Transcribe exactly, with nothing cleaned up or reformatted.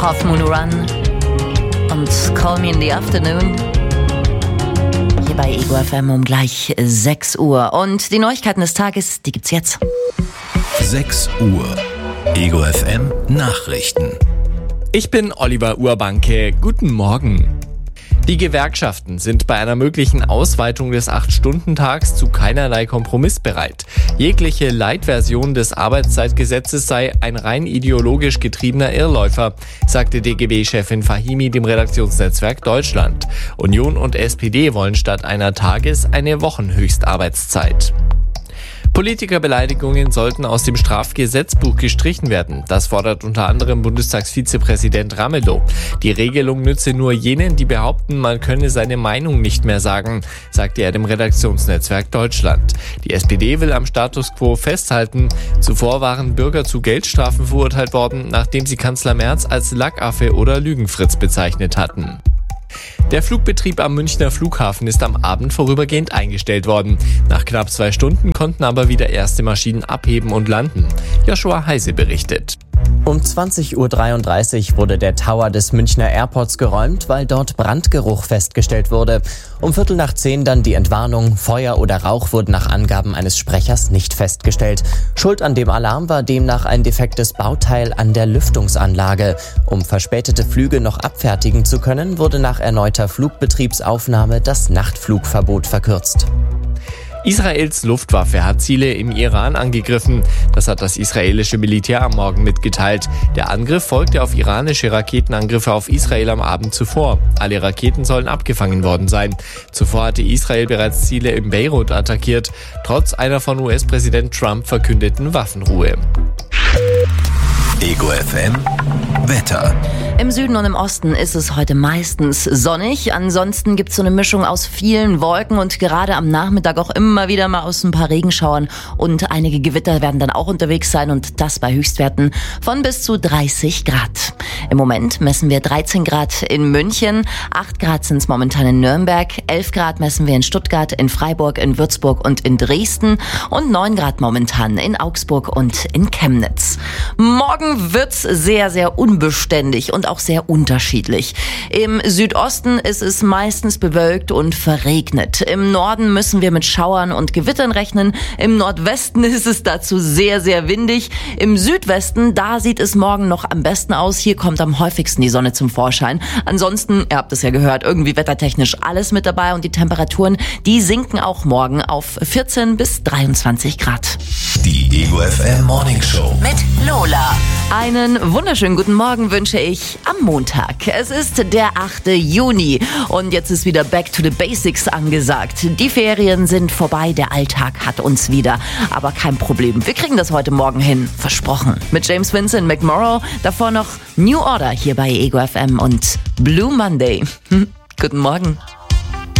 Half Moon Run und Call Me in the Afternoon. Hier bei Ego F M um gleich sechs Uhr. Und die Neuigkeiten des Tages, die gibt's jetzt. sechs Uhr. Ego F M Nachrichten. Ich bin Oliver Urbanke. Guten Morgen. Die Gewerkschaften sind bei einer möglichen Ausweitung des acht-Stunden-Tags zu keinerlei Kompromiss bereit. Jegliche Light-Version des Arbeitszeitgesetzes sei ein rein ideologisch getriebener Irrläufer, sagte D G B-Chefin Fahimi dem Redaktionsnetzwerk Deutschland. Union und S P D wollen statt einer Tages- eine Wochenhöchstarbeitszeit. Politikerbeleidigungen sollten aus dem Strafgesetzbuch gestrichen werden. Das fordert unter anderem Bundestagsvizepräsident Ramelow. Die Regelung nütze nur jenen, die behaupten, man könne seine Meinung nicht mehr sagen, sagte er dem Redaktionsnetzwerk Deutschland. Die S P D will am Status quo festhalten. Zuvor waren Bürger zu Geldstrafen verurteilt worden, nachdem sie Kanzler Merz als Lackaffe oder Lügenfritz bezeichnet hatten. Der Flugbetrieb am Münchner Flughafen ist am Abend vorübergehend eingestellt worden. Nach knapp zwei Stunden konnten aber wieder erste Maschinen abheben und landen. Joshua Heise berichtet. Um zwanzig Uhr dreiunddreißig wurde der Tower des Münchner Airports geräumt, weil dort Brandgeruch festgestellt wurde. Um Viertel nach zehn dann die Entwarnung. Feuer oder Rauch wurden nach Angaben eines Sprechers nicht festgestellt. Schuld an dem Alarm war demnach ein defektes Bauteil an der Lüftungsanlage. Um verspätete Flüge noch abfertigen zu können, wurde nach erneuter Flugbetriebsaufnahme das Nachtflugverbot verkürzt. Israels Luftwaffe hat Ziele im Iran angegriffen. Das hat das israelische Militär am Morgen mitgeteilt. Der Angriff folgte auf iranische Raketenangriffe auf Israel am Abend zuvor. Alle Raketen sollen abgefangen worden sein. Zuvor hatte Israel bereits Ziele in Beirut attackiert, trotz einer von U S-Präsident Trump verkündeten Waffenruhe. Ego F M Wetter. Im Süden und im Osten ist es heute meistens sonnig. Ansonsten gibt es so eine Mischung aus vielen Wolken und gerade am Nachmittag auch immer wieder mal aus ein paar Regenschauern. Und einige Gewitter werden dann auch unterwegs sein und das bei Höchstwerten von bis zu dreißig Grad. Im Moment messen wir dreizehn Grad in München, acht Grad sind es momentan in Nürnberg, elf Grad messen wir in Stuttgart, in Freiburg, in Würzburg und in Dresden und neun Grad momentan in Augsburg und in Chemnitz. Morgen wird's sehr, sehr unbeständig und auch sehr unterschiedlich. Im Südosten ist es meistens bewölkt und verregnet. Im Norden müssen wir mit Schauern und Gewittern rechnen. Im Nordwesten ist es dazu sehr, sehr windig. Im Südwesten, da sieht es morgen noch am besten aus. Hier kommt am häufigsten die Sonne zum Vorschein. Ansonsten, ihr habt es ja gehört, irgendwie wettertechnisch alles mit dabei und die Temperaturen, die sinken auch morgen auf vierzehn bis dreiundzwanzig Grad. Die Ego F M Morning Show mit Lola. Einen wunderschönen guten Morgen wünsche ich am Montag. Es ist der achte Juni und jetzt ist wieder Back to the Basics angesagt. Die Ferien sind vorbei, der Alltag hat uns wieder. Aber kein Problem, wir kriegen das heute Morgen hin, versprochen. Mit James Vincent McMorrow, davor noch New Order hier bei Ego F M und Blue Monday. Guten Morgen.